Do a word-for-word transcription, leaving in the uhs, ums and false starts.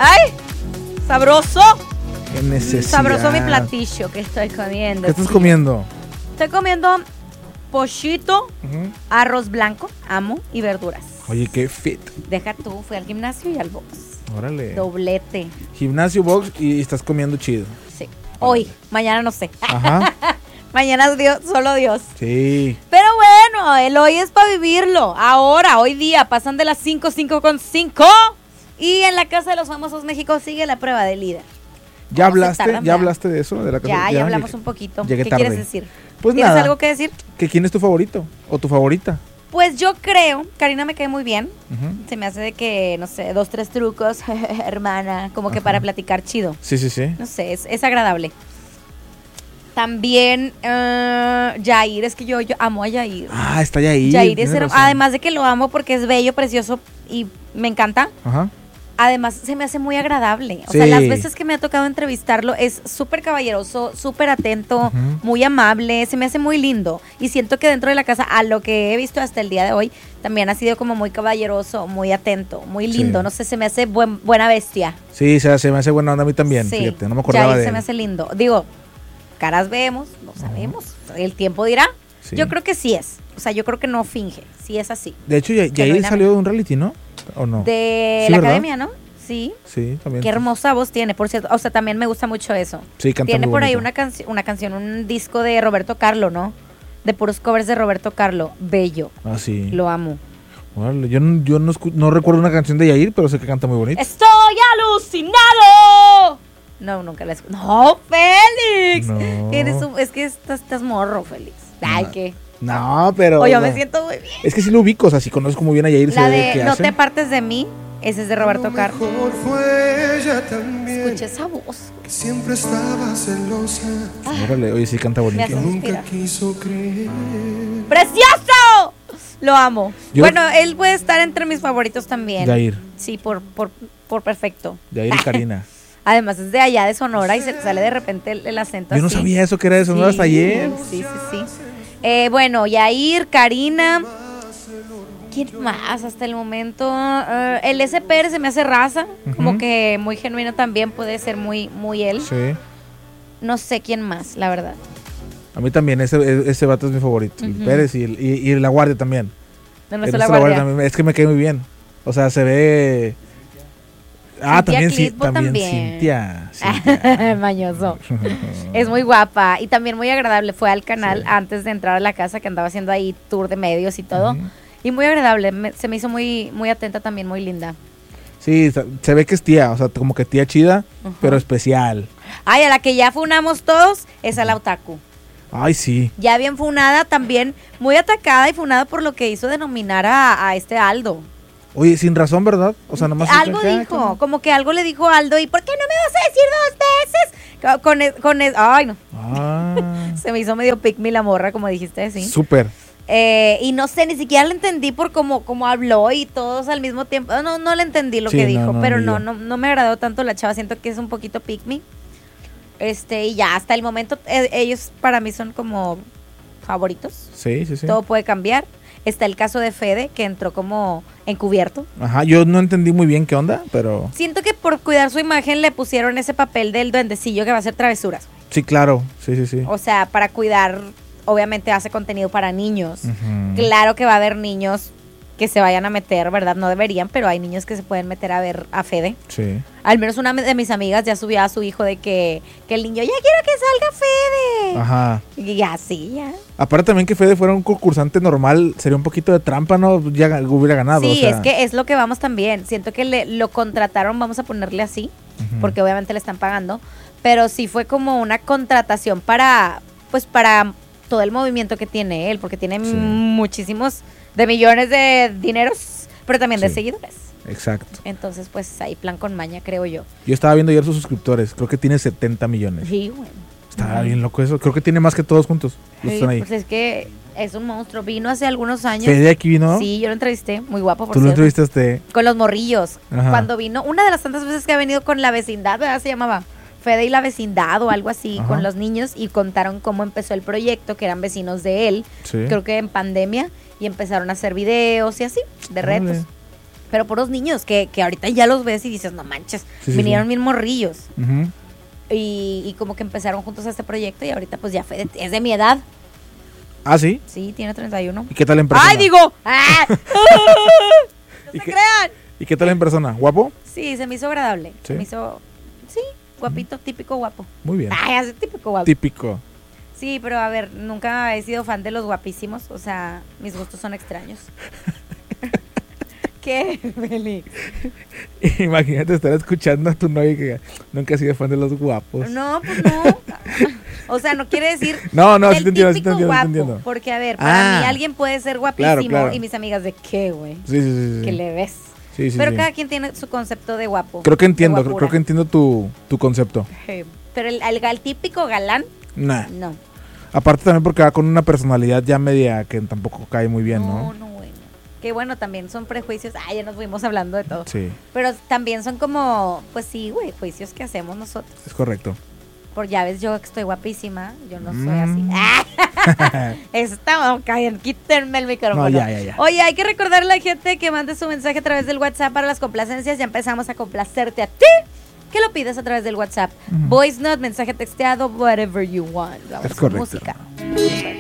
¡Ay! ¡Sabroso! ¡Qué necesidad! Sabroso mi platillo que estoy comiendo. ¿Qué estás tío. comiendo? Estoy comiendo pollito, Uh-huh. arroz blanco, amo, y verduras. Oye, qué fit. Deja tú, fui al gimnasio y al box. Órale. Doblete. Gimnasio, box y estás comiendo chido. Sí. Hoy, mañana no sé. Ajá. Mañana Dios, solo Dios. Sí. Pero bueno, el hoy es para vivirlo. Ahora, hoy día, pasan de las cinco, cinco con cinco. Y en la Casa de los Famosos México sigue la prueba de líder. ¿Ya ¿Cómo se hablaste? tardan, ¿Ya verdad? hablaste de eso? De la Ya, ya, hablamos llegué- un poquito. llegué ¿Qué tarde. quieres decir? Pues ¿Tienes nada. algo que decir? ¿Que quién es tu favorito? ¿O tu favorita? Pues yo creo, Karina me cae muy bien. Uh-huh. Se me hace de que, no sé, dos, tres trucos, hermana, como que Ajá. para platicar chido. Sí, sí, sí. No sé, es, es agradable. También uh, Yair, es que yo, yo amo a Yair. Ah, está ya ahí. Yair es tienes hermo- razón. además de que lo amo porque es bello, precioso y me encanta. Ajá. Además se me hace muy agradable. O Sí. sea, las veces que me ha tocado entrevistarlo es súper caballeroso, súper atento, Ujú. muy amable, se me hace muy lindo. Y siento que dentro de la casa, a lo que he visto hasta el día de hoy, también ha sido como muy caballeroso, muy atento, muy lindo. Sí. No sé, se me hace buen, buena bestia. Sí, se, se me hace buena onda a mí también. Sí. Fíjate, no me acordaba Yair de se él. me hace lindo. Digo, caras vemos, no sabemos. El tiempo dirá. Sí. Yo creo que sí es. O sea, yo creo que no finge. Sí es así. De hecho, ya, Yair Genuinamente. salió de un reality, ¿no? ¿O no? De Sí, la ¿verdad? academia, ¿no? Sí. Sí, también. Qué hermosa voz tiene, por cierto. O sea, también me gusta mucho eso. Sí, canta Tiene muy por ahí bonito. una, canci- una canción, un disco de Roberto Carlo, ¿no? De puros covers de Roberto Carlo. Bello. Ah, sí. Lo amo. Órale, yo no, yo no, escu- no recuerdo una canción de Yair, pero sé que canta muy bonito. ¡Estoy alucinado! No, nunca la escuché. ¡No, Félix! No. Eres un- es que estás, estás morro, Félix. Ay, qué. No, pero... O yo no. me siento muy bien. Es que sí lo ubico, o sea, si conozco muy bien a Yair, sé La de de qué No hace. te apartes de mí, ese es de Roberto Carlo. Mejor fue ella también, Escuché esa voz. que siempre estaba celosa, Órale, oye, sí canta bonito. Me hace- nunca Mira. quiso creer. ¡Precioso! Lo amo. Yo- Bueno, él puede estar entre mis favoritos también. Yair, Sí, por, por, por perfecto. Yair y Karina. Además es de allá de Sonora y se le sale de repente el, el acento Yo no así. sabía eso que era de Sonora hasta ayer. Sí, sí, sí. Eh, bueno, Yair, Karina. ¿Quién más hasta el momento? Eh, el S. Pérez se me hace raza. Como Ujú. que muy genuino también, puede ser muy, muy él. Sí. No sé quién más, la verdad. A mí también, ese, ese vato es mi favorito. El Ujú. Pérez y, el, y, y La Guardia también. No, no El sé la Ernesto La guardia. también, es que me cae muy bien. O sea, se ve... Ah, Cintia también, sí, Clitbo también, también. Cintia. Cintia. Mañoso. Es muy guapa y también muy agradable. Fue al canal Sí. antes de entrar a la casa que andaba haciendo ahí tour de medios y todo. Ujú. Y muy agradable. Me- se me hizo muy, muy atenta también, muy linda. Sí, se- se ve que es tía, o sea, como que tía chida, Ujú. pero especial. Ay, a la que ya funamos todos es a la Otaku. Ay, sí. Ya bien funada, también muy atacada y funada por lo que hizo denominar a, a este Aldo. Oye, sin razón, ¿verdad? O sea, nomás... Algo Ah, dijo, ¿cómo? como que algo le dijo a Aldo y ¿por qué no me vas a decir dos veces? Co- Con, e- con e- ay no, Ah, se me hizo medio pick me la morra, como dijiste, sí. súper. Eh, y no sé, ni siquiera le entendí por cómo, cómo habló y todos al mismo tiempo. No, no le entendí lo Sí, que no, dijo, no, pero ni no, yo. no, no me agradó tanto la chava. Siento que es un poquito pick me. Este, y ya, hasta el momento, eh, ellos para mí son como favoritos. Sí, sí, sí. Todo puede cambiar. Está el caso de Fede, que entró como encubierto. Ajá, yo no entendí muy bien qué onda, pero... Siento que por cuidar su imagen le pusieron ese papel del duendecillo que va a hacer travesuras. Sí, claro. Sí, sí, sí. O sea, para cuidar, obviamente hace contenido para niños. Ujú. Claro que va a haber niños que se vayan a meter, ¿verdad? No deberían, pero hay niños que se pueden meter a ver a Fede. Sí. Al menos una de mis amigas ya subió a su hijo de que, que el niño, ya quiero que salga Fede. Ajá. Y ya, sí, ya. Aparte también que Fede fuera un concursante normal, sería un poquito de trampa, ¿no? Ya ga- hubiera ganado. Sí, o sea. es que es lo que vamos también. Siento que le, lo contrataron, vamos a ponerle así, Ujú. porque obviamente le están pagando, pero sí fue como una contratación para, pues para todo el movimiento que tiene él, porque tiene Sí. muchísimos de millones de dineros, pero también de Sí. seguidores. Exacto. Entonces, pues ahí plan con maña, creo yo. Yo estaba viendo ayer sus suscriptores. Creo que tiene setenta millones. Sí, bueno. Está Ujú. bien loco eso. Creo que tiene más que todos juntos. Los que Sí, están ahí. pues es que es un monstruo. Vino hace algunos años. Fede aquí vino. Sí, yo lo entrevisté. Muy guapo, por Tú lo cierto. entrevistaste. Con los morrillos. Ajá. Cuando vino, una de las tantas veces que ha venido con la vecindad, ¿verdad? Se llamaba Fede y la vecindad o algo así, Ajá. con los niños, y contaron cómo empezó el proyecto, que eran vecinos de él, Sí. creo que en pandemia, y empezaron a hacer videos y así, de retos. Órale. pero puros niños que, que ahorita ya los ves y dices, no manches, Sí, sí, vinieron sí. mil morrillos. Ujú. Y, y como que empezaron juntos a este proyecto y ahorita pues ya fue de- es de mi edad. Ah, ¿sí? Sí, tiene treinta y uno. ¿Y qué tal en persona? ¡Ay, digo! ¡Ah! ¡No ¿Y se qué- crean! ¿Y qué tal en persona? ¿Guapo? Sí, se me hizo agradable. Se ¿Sí? me hizo... Sí, guapito, típico guapo. Muy bien. Ay, así típico guapo. Típico. Sí, pero a ver, nunca he sido fan de los guapísimos. O sea, mis gustos son extraños. ¿Qué, Félix? Imagínate estar escuchando a tu novia que nunca ha sido fan de los guapos. No, pues no. O sea, no quiere decir No, no, del sí te entiendo, sí te típico entiendo, sí te guapo. entiendo. Porque, a ver, para Ah. mí alguien puede ser guapísimo Claro, claro. y mis amigas de qué, güey. Sí, sí, sí. sí. ¿Qué le ves? Sí, sí, Pero sí. cada quien tiene su concepto de guapo. Creo que de entiendo, creo, guapura. creo que entiendo tu, tu concepto. Eh, Pero el, el, el típico galán, Nah. no. Aparte también porque va con una personalidad ya media que tampoco cae muy bien, No, ¿no? no, güey. Que bueno, también son prejuicios. Ah, ya nos fuimos hablando de todo. Sí, Pero también son como, pues sí, güey, juicios que hacemos nosotros. es correcto. Por ya ves, yo que estoy guapísima, yo no soy Mm. así. ¡Ah! Está, callen, quítenme el micrófono. No, ya, ya, ya. Oye, hay que recordarle a la gente que mande su mensaje a través del WhatsApp para las complacencias. Ya empezamos a complacerte a ti. Que lo pidas a través del WhatsApp. Ujú. Voice note, mensaje texteado, whatever you want. Vamos Es con correcto. música.